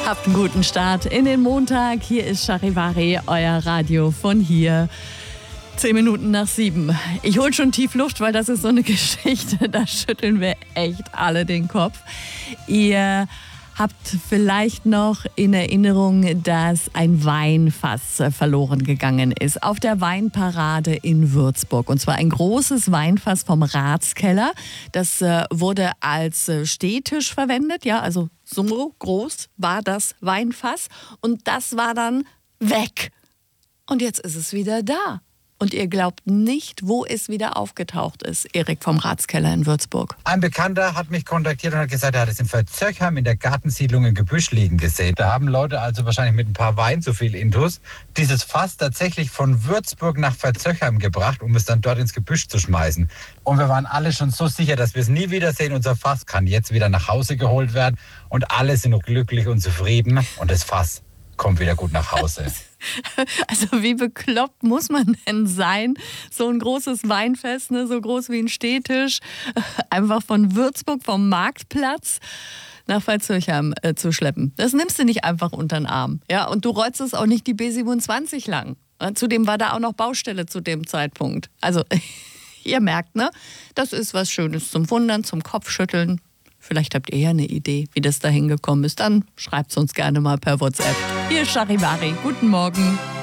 Habt einen guten Start in den Montag. Hier ist Charivari, euer Radio von hier. 10 Minuten nach 7. Ich hole schon tief Luft, weil das ist so eine Geschichte, da schütteln wir echt alle den Kopf. Ihr habt vielleicht noch in Erinnerung, dass ein Weinfass verloren gegangen ist auf der Weinparade in Würzburg. Und zwar ein großes Weinfass vom Ratskeller. Das wurde als Stehtisch verwendet, ja, also so groß war das Weinfass. Und das war dann weg. Und jetzt ist es wieder da. Und ihr glaubt nicht, wo es wieder aufgetaucht ist, Erik vom Ratskeller in Würzburg. Ein Bekannter hat mich kontaktiert und hat gesagt, er hat es in Verzöchheim in der Gartensiedlung im Gebüsch liegen gesehen. Da haben Leute also wahrscheinlich mit ein paar Wein, so viel Intus, dieses Fass tatsächlich von Würzburg nach Verzöchheim gebracht, um es dann dort ins Gebüsch zu schmeißen. Und wir waren alle schon so sicher, dass wir es nie wiedersehen. Unser Fass kann jetzt wieder nach Hause geholt werden und alle sind noch glücklich und zufrieden und das Fass kommt wieder gut nach Hause. Also wie bekloppt muss man denn sein, so ein großes Weinfest, ne, so groß wie ein Stehtisch, einfach von Würzburg, vom Marktplatz nach Veitshöchheim zu schleppen. Das nimmst du nicht einfach unter den Arm. Ja? Und du rollst es auch nicht die B27 lang. Zudem war da auch noch Baustelle zu dem Zeitpunkt. Also ihr merkt, ne, das ist was Schönes zum Wundern, zum Kopfschütteln. Vielleicht habt ihr ja eine Idee, wie das da hingekommen ist. Dann schreibt es uns gerne mal per WhatsApp. Hier ist Charivari. Guten Morgen.